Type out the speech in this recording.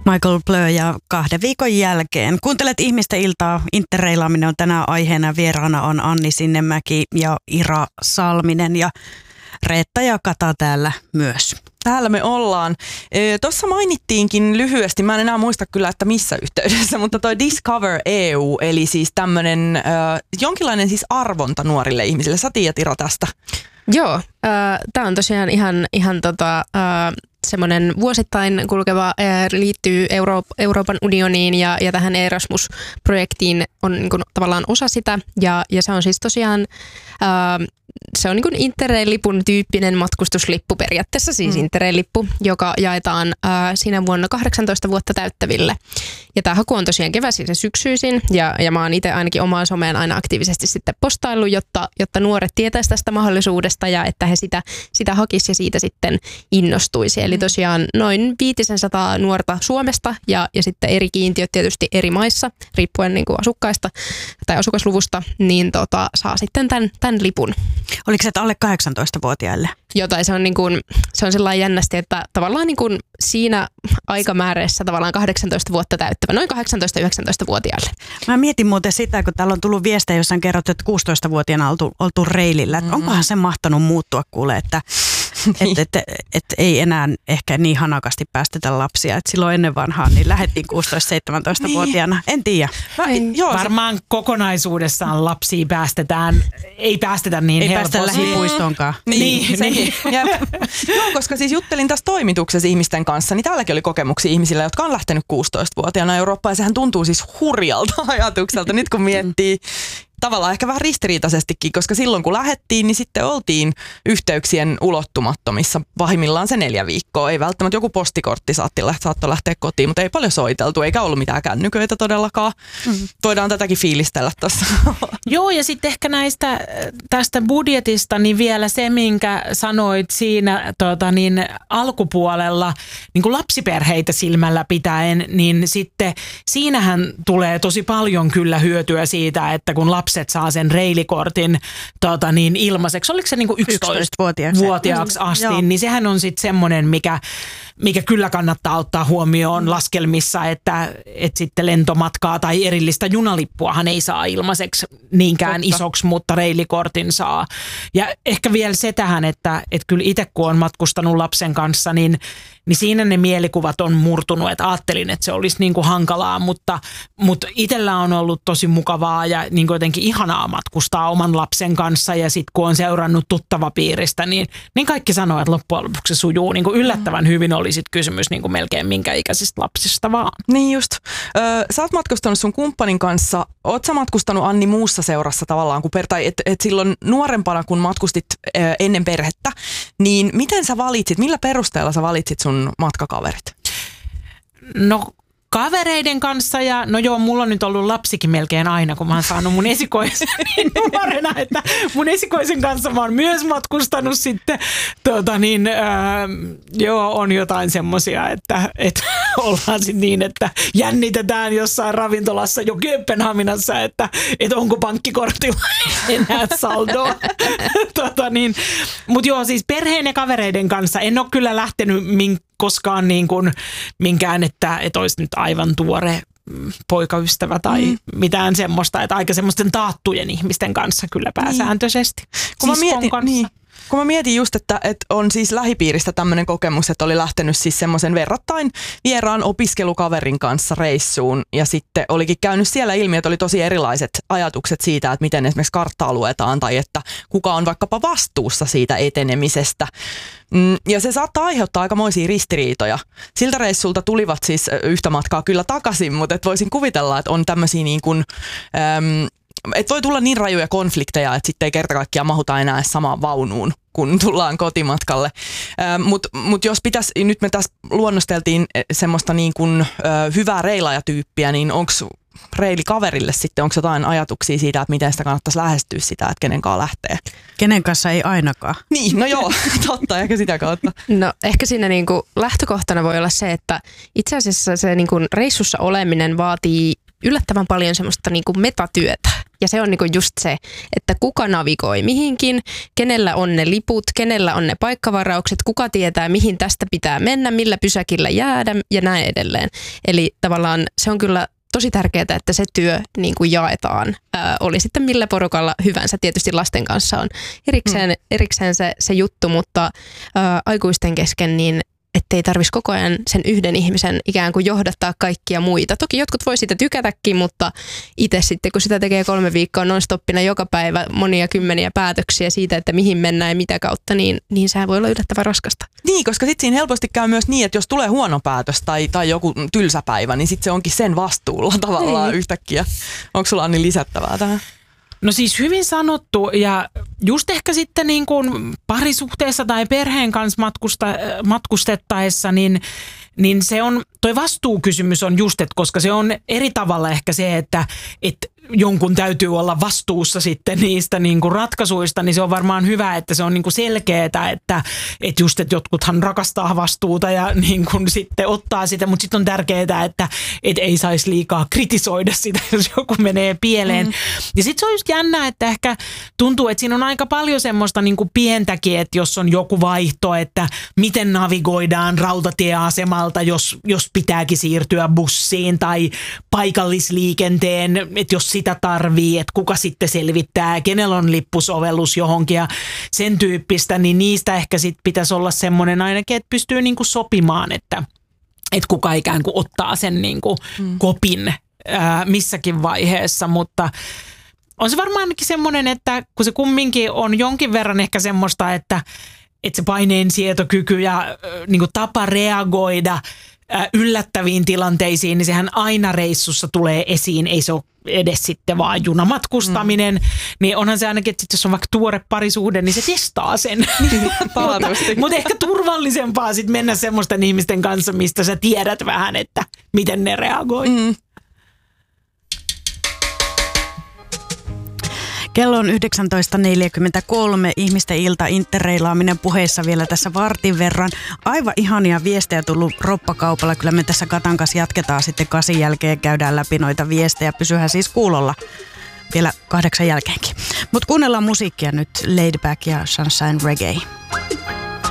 Michael Blö ja 2 viikon jälkeen. Kuuntelet Ihmisten iltaa. Interreilaaminen on tänään aiheena. Vieraana on Anni Sinnemäki ja Ira Salminen ja Reetta ja Kata täällä myös. Täällä me ollaan. Tuossa mainittiinkin lyhyesti, mä en enää muista kyllä, että missä yhteydessä, mutta toi Discover EU, eli siis tämmöinen jonkinlainen siis arvonta nuorille ihmisille. Sä tiedät, Ira, tästä? Joo, tämä on tosiaan ihan semmoinen vuosittain kulkeva, liittyy Euroopan unioniin ja tähän Erasmus-projektiin on niin kuin tavallaan osa sitä ja se on siis tosiaan se on niin kuin Interrail-lipun tyyppinen matkustuslippu periaatteessa, siis Interrail-lippu, joka jaetaan siinä vuonna 18 vuotta täyttäville. Ja tämä haku on tosiaan keväisin ja syksyisin ja mä oon itse ainakin omaan someen aina aktiivisesti sitten postaillut, jotta nuoret tietäisi tästä mahdollisuudesta ja että he sitä hakisi ja siitä sitten innostuisi. Eli tosiaan noin 500 nuorta Suomesta ja sitten eri kiintiöt tietysti eri maissa, riippuen niin kuin asukkaista tai asukasluvusta, niin saa sitten tämän lipun. Oliko se alle 18-vuotiaille? Jotain se on sellainen jännästi, että tavallaan niin kuin siinä aikamäärässä tavallaan 18 vuotta täyttävä, noin 18-19-vuotiaille. Mä mietin muuten sitä, kun täällä on tullut viestejä, jossa on kerrottu, että 16-vuotiaana oltu reilillä. Onkohan se mahtanut muuttua kuule, että ei enää ehkä niin hanakasti päästetä lapsia. Et silloin ennen vanhaa niin lähdettiin 16-17-vuotiaana. En tiedä. Varmaan kokonaisuudessaan lapsia ei päästetä niin ei helposti. Ei päästä lähipuistoonkaan. Niin. Joo, koska siis juttelin tässä toimituksessa ihmisten kanssa, niin täälläkin oli kokemuksia ihmisillä, jotka on lähtenyt 16-vuotiaana Eurooppaan. Ja sehän tuntuu siis hurjalta ajatukselta nyt kun miettii. Tavallaan ehkä vähän ristiriitaisestikin, koska silloin kun lähdettiin, niin sitten oltiin yhteyksien ulottumattomissa pahimmillaan se 4 viikkoa. Ei välttämättä joku postikortti saattoi lähteä kotiin, mutta ei paljon soiteltu, eikä ollut mitään kännyköitä todellakaan. Voidaan tätäkin fiilistellä tuossa. Joo, ja sitten ehkä tästä budjetista, niin vielä se, minkä sanoit siinä alkupuolella, niin kuin lapsiperheitä silmällä pitäen, niin sitten siinähän tulee tosi paljon kyllä hyötyä siitä, että kun lapset saa sen reilikortin ilmaiseksi. Oliko se niin kuin 11-vuotiaaksi asti, niin sehän on sitten semmoinen, mikä kyllä kannattaa ottaa huomioon laskelmissa, että sitten lentomatkaa tai erillistä junalippuahan ei saa ilmaiseksi niinkään isoksi, mutta reilikortin saa. Ja ehkä vielä se tähän, että kyllä itse kun on matkustanut lapsen kanssa, niin siinä ne mielikuvat on murtunut, että ajattelin, että se olisi niin kuin hankalaa, mutta itsellä on ollut tosi mukavaa ja niin kuin jotenkin ihanaa matkustaa oman lapsen kanssa ja sitten kun on seurannut tuttavapiiristä, niin kaikki sanoo, että loppujen lopuksi se sujuu niin kuin yllättävän hyvin, oli sitten kysymys niin kuin melkein minkä ikäisistä lapsista vaan. Niin just. Sä oot matkustanut sun kumppanin kanssa, oot sä matkustanut Anni muussa seurassa tavallaan, että silloin nuorempana kun matkustit ennen perhettä, niin miten sä valitsit, millä perusteella sä valitsit sun matkakaverit? No kavereiden kanssa ja no joo, mulla on nyt ollut lapsikin melkein aina, kun mä oon saanut mun esikoisen niin nuorena, että mun esikoisen kanssa mä oon myös matkustanut sitten, on jotain semmosia, että ollaan sitten niin, että jännitetään jossain ravintolassa jo Kööpenhaminassa, että onko pankkikortilla enää saldoa. Mutta joo, siis perheen ja kavereiden kanssa en ole kyllä lähtenyt koskaan niin kuin minkään, että olisi nyt aivan tuore poikaystävä tai mitään semmoista, että aika semmoisten taattujen ihmisten kanssa kyllä pääsääntöisesti. Kun mä mietin just, että on siis lähipiiristä tämmöinen kokemus, että oli lähtenyt siis semmoisen verrattain vieraan opiskelukaverin kanssa reissuun ja sitten olikin käynyt siellä ilmi, että oli tosi erilaiset ajatukset siitä, että miten esimerkiksi karttaa luetaan tai että kuka on vaikkapa vastuussa siitä etenemisestä. Ja se saattaa aiheuttaa aikamoisia ristiriitoja. Siltä reissulta tulivat siis yhtä matkaa kyllä takaisin, mutta et voisin kuvitella, että on tämmöisiä niin kuin että voi tulla niin rajuja konflikteja, että sitten ei kerta kaikkiaan mahuta enää samaan vaunuun, kun tullaan kotimatkalle. Mutta jos pitäisi, nyt me tässä luonnosteltiin semmoista niin kuin hyvää reilaajatyyppiä, niin onko reilikaverille sitten, onko jotain ajatuksia siitä, että miten sitä kannattaisi lähestyä sitä, että kenen kanssa lähtee? Kenen kanssa ei ainakaan. Niin, no joo, totta, ehkä sitä kautta. No ehkä siinä niinku lähtökohtana voi olla se, että itse asiassa se niinku reissussa oleminen vaatii yllättävän paljon semmoista niinku metatyötä. Ja se on niinku just se, että kuka navigoi mihinkin, kenellä on ne liput, kenellä on ne paikkavaraukset, kuka tietää mihin tästä pitää mennä, millä pysäkillä jäädä ja näin edelleen. Eli tavallaan se on kyllä tosi tärkeää, että se työ niin kuin jaetaan. Oli sitten millä porukalla hyvänsä. Tietysti lasten kanssa on erikseen se juttu, mutta aikuisten kesken niin ettei tarvitsisi koko ajan sen yhden ihmisen ikään kuin johdattaa kaikkia muita. Toki jotkut voi siitä tykätäkin, mutta itse sitten kun sitä tekee 3 viikkoa non-stoppina joka päivä monia kymmeniä päätöksiä siitä, että mihin mennään ja mitä kautta, niin sehän voi olla yllättävän raskasta. Niin, koska sitten siinä helposti käy myös niin, että jos tulee huono päätös tai joku tylsä päivä, niin sitten se onkin sen vastuulla tavallaan yhtäkkiä. Onko sulla Anni lisättävää tähän? No siis hyvin sanottu, ja just ehkä sitten niin kuin parisuhteessa tai perheen kanssa matkustettaessa, niin se on, toi vastuukysymys on just, että koska se on eri tavalla ehkä se, että jonkun täytyy olla vastuussa sitten niistä niin kuin ratkaisuista, niin se on varmaan hyvä, että se on niin kuin selkeää, että just, että jotkuthan rakastaa vastuuta ja niin kuin sitten ottaa sitä, mutta sitten on tärkeää, että ei saisi liikaa kritisoida sitä, jos joku menee pieleen. Ja sitten se on just jännä, että ehkä tuntuu, että siinä on aika paljon semmoista niin kuin pientäkin, että jos on joku vaihto, että miten navigoidaan rautatieasemalta, jos pitääkin siirtyä bussiin tai paikallisliikenteen, että jos sitä tarvii, että kuka sitten selvittää, kenellä on lippusovellus johonkin ja sen tyyppistä, niin niistä ehkä sitten pitäisi olla semmoinen ainakin, että pystyy niinku sopimaan, että kuka ikään kuin ottaa sen niinku kopin missäkin vaiheessa, mutta on se varmaan ainakin semmoinen, että kun se kumminkin on jonkin verran ehkä semmoista, että se paineensietokyky ja niinku tapa reagoida yllättäviin tilanteisiin, niin sehän aina reissussa tulee esiin, ei se ole edes sitten vaan junamatkustaminen, niin onhan se ainakin, että jos on vaikka tuore parisuhde, niin se testaa sen. Mutta ehkä turvallisempaa sitten mennä semmoisten ihmisten kanssa, mistä sä tiedät vähän, että miten ne reagoi. Kello on 19.43. Ihmisten ilta interreilaaminen puheissa vielä tässä vartin verran. Aivan ihania viestejä tullut roppakaupalla. Kyllä me tässä Katan kanssa jatketaan sitten 8 jälkeen. Käydään läpi noita viestejä. Pysyhän siis kuulolla vielä 8 jälkeenkin. Mutta kuunnellaan musiikkia nyt. Laid Back ja Sunshine Reggae.